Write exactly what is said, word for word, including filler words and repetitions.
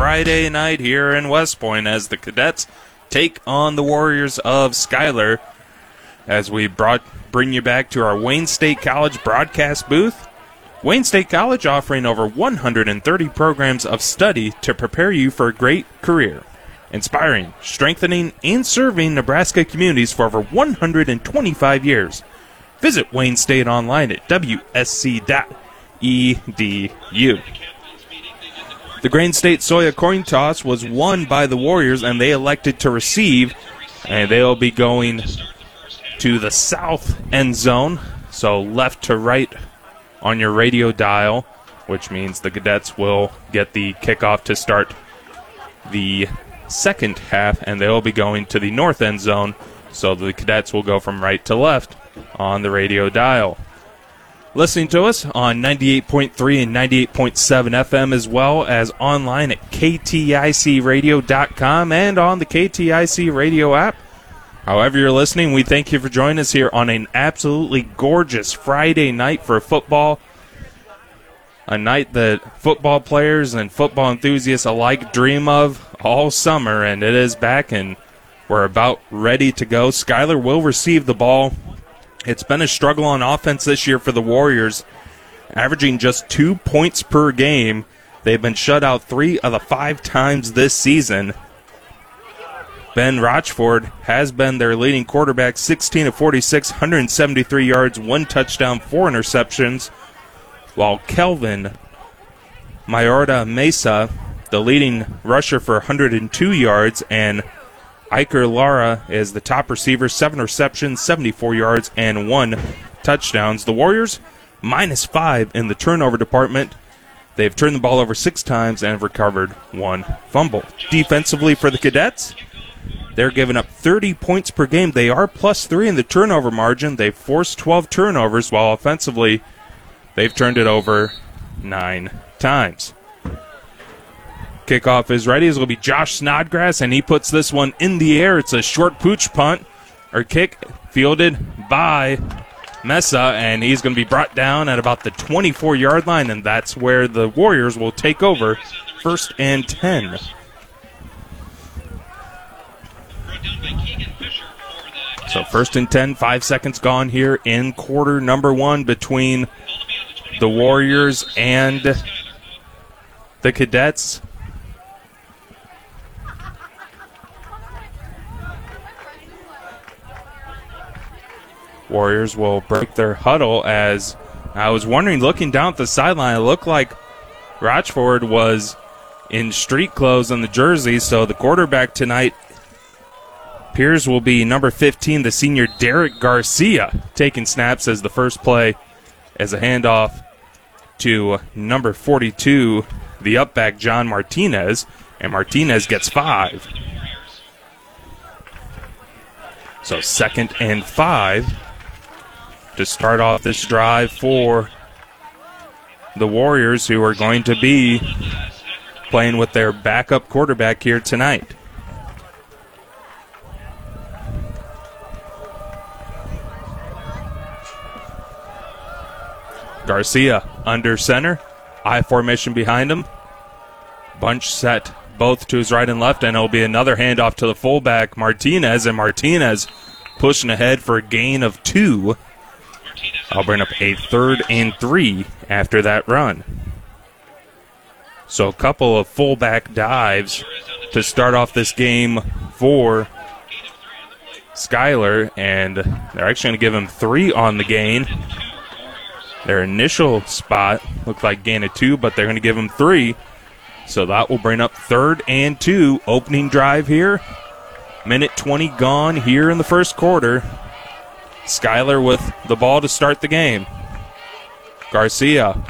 Friday night here in West Point as the Cadets take on the Warriors of Schuyler. As we brought bring you back to our Wayne State College broadcast booth. Wayne State College offering over one hundred thirty programs of study to prepare you for a great career. Inspiring, strengthening, and serving Nebraska communities for over one hundred twenty-five years. Visit Wayne State online at w s c dot e d u. The Grain State Soya coin toss was won by the Warriors, and they elected to receive, and they'll be going to the south end zone, so left to right on your radio dial, which means the Cadets will get the kickoff to start the second half, and they'll be going to the north end zone, so the Cadets will go from right to left on the radio dial. Listening to us on ninety-eight point three and ninety-eight point seven F M, as well as online at k t i c radio dot com and on the K T I C Radio app. However you're listening, we thank you for joining us here on an absolutely gorgeous Friday night for football. A night that football players and football enthusiasts alike dream of all summer, and it is back, and we're about ready to go. Schuyler will receive the ball. It's been a struggle on offense this year for the Warriors, averaging just two points per game. They've been shut out three of the five times this season. Ben Rochford has been their leading quarterback, sixteen of forty-six, one hundred seventy-three yards, one touchdown, four interceptions, while Kelvin Mayorda Mesa, the leading rusher for one hundred two yards, and Iker Lara is the top receiver, seven receptions, seventy-four yards, and one touchdowns. The Warriors, minus five in the turnover department. They've turned the ball over six times and have recovered one fumble. Defensively for the Cadets, they're giving up thirty points per game. They are plus three in the turnover margin. They've forced twelve turnovers, while offensively, they've turned it over nine times. Kickoff is ready. It's going to be Josh Snodgrass, and he puts this one in the air. It's a short pooch punt, or kick, fielded by Mesa, and he's going to be brought down at about the twenty-four-yard line, and that's where the Warriors will take over first and ten. So first and ten, five seconds gone here in quarter number one between the Warriors and the Cadets. Warriors will break their huddle. As I was wondering, looking down at the sideline, it looked like Rochford was in street clothes on the jersey, so the quarterback tonight appears will be number fifteen, the senior Derek Garcia, taking snaps as the first play as a handoff to number forty-two, the upback John Martinez, and Martinez gets five. So second and five to start off this drive for the Warriors, who are going to be playing with their backup quarterback here tonight. Garcia under center, I formation behind him. Bunch set both to his right and left, and it'll be another handoff to the fullback Martinez, and Martinez pushing ahead for a gain of two. I'll bring up a third and three after that run. So a couple of fullback dives to start off this game for Schuyler, and they're actually going to give him three on the gain. Their initial spot looked like gain of two, but they're going to give him three. So that will bring up third and two. Opening drive here. Minute twenty gone here in the first quarter. Schuyler with the ball to start the game. Garcia